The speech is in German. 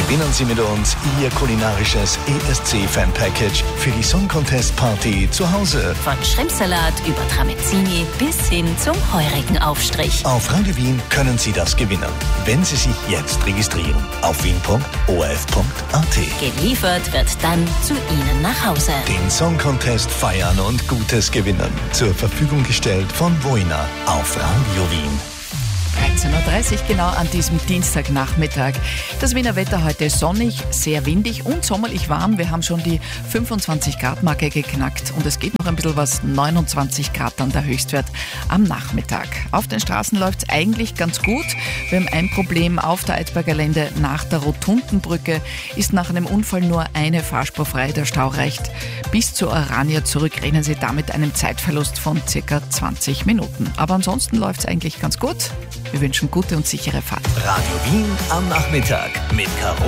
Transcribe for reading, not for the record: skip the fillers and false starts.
Gewinnen Sie mit uns Ihr kulinarisches ESC-Fan-Package für die Song Contest Party zu Hause. Von Shrimpsalat über Tramezzini bis hin zum heurigen Aufstrich. Auf Radio Wien können Sie das gewinnen, wenn Sie sich jetzt registrieren auf wien.orf.at. Geliefert wird dann zu Ihnen nach Hause. Den Song Contest feiern und Gutes gewinnen. Zur Verfügung gestellt von Voina auf Radio Wien. 13.30 Uhr genau an diesem Dienstagnachmittag. Das Wiener Wetter heute sonnig, sehr windig und sommerlich warm. Wir haben schon die 25 Grad Marke geknackt und es geht noch ein bisschen was, 29 Grad dann der Höchstwert am Nachmittag. Auf den Straßen läuft es eigentlich ganz gut. Wir haben ein Problem auf der Eidberger Lände nach der Rotundenbrücke. Ist nach einem Unfall nur eine Fahrspur frei. Der Stau reicht bis zur Orania zurück. Rechnen Sie damit einem Zeitverlust von ca. 20 Minuten. Aber ansonsten läuft es eigentlich ganz gut. Wir wünschen gute und sichere Fahrt. Radio Wien am Nachmittag mit Caro